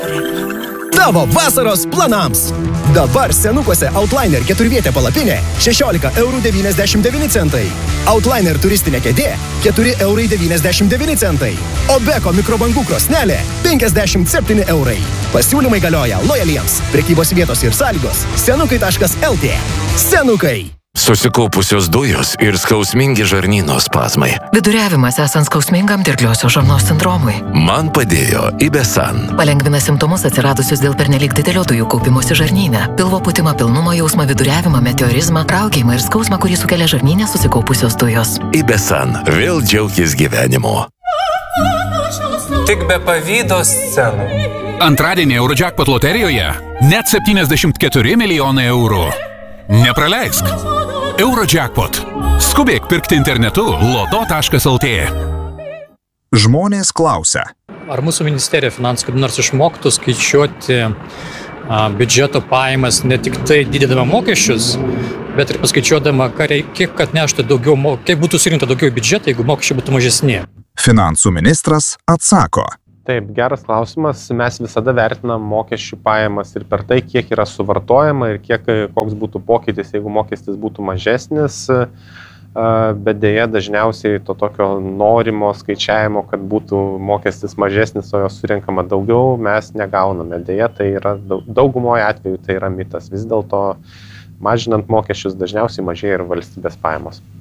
Tavo vasaros planams. Dabar Senukuose Outliner 4-vietė palapinė 16,99 €. Outliner turistinė kėdė 4,99 €. Obeko mikrobangų krosnelė 57 €. Pasiūlymai galioja lojaliems. Prekybos vietos ir sąlygos senukai.lt. Senukai. Susikaupusios dujos ir skausmingi žarnyno spazmai. Viduriavimas esant skausmingam dirgliosios žarnos sindromui. Man padėjo Ibesan. Palengvina simptomus atsiradusius dėl pernelyg didelio dujų kaupimosi žarnyne. Pilvo pūtimą, pilnumo jausmą, viduriavimą, meteorizmą, raukėjimą ir skausmą, kurį sukelia žarnyne susikaupusios dujos. Ibesan. Vėl džiaukis gyvenimu. Tik be pavydo scenų. Antradienį Eurojackpot loterijoje net 74 milijonai eurų. Nepraleisk. Eurojackpot. Skubėk pirkti internetu loto.lt. Žmonės klausia. Ar mūsų ministerija finansų kaip nors išmoktų skaičiuoti biudžeto pajamas ne tik tai didinama mokesčius, bet ir paskaičiuodama, kiek atneštų daugiau, kiek būtų surinkta daugiau biudžetą, jeigu mokesčiai būtų mažesni? Finansų ministras atsako. Taip, geras klausimas. Mes visada vertinam mokesčių pajamas ir per tai, kiek yra suvartojama ir koks būtų pokytis, jeigu mokestis būtų mažesnis, bet dėja dažniausiai to tokio norimo skaičiavimo, kad būtų mokestis mažesnis, o jo surinkama daugiau, mes negauname. Dėja, tai yra daugumoje atveju tai yra mitas. Vis dėlto mažinant mokesčius dažniausiai mažėja ir valstybės pajamos.